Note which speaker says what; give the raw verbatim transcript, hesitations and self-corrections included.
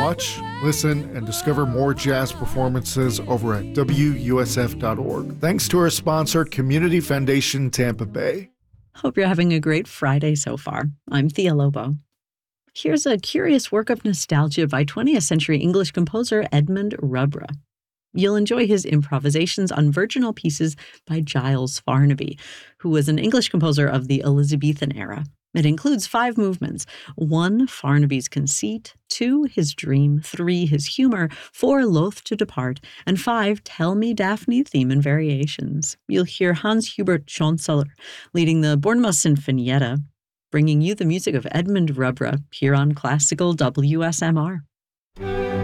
Speaker 1: Watch, listen, and discover more jazz performances over at W U S F dot org. Thanks to our sponsor, Community Foundation Tampa Bay.
Speaker 2: Hope you're having a great Friday so far. I'm Thea Lobo. Here's a curious work of nostalgia by twentieth century English composer Edmund Rubra. You'll enjoy his improvisations on virginal pieces by Giles Farnaby, who was an English composer of the Elizabethan era. It includes five movements: one, Farnaby's conceit; two, his dream; three, his humor; four, loath to depart; and five, Tell Me Daphne theme and variations. You'll hear Hans Hubert Schonzeller leading the Bournemouth Sinfonietta, bringing you the music of Edmund Rubra here on Classical W S M R.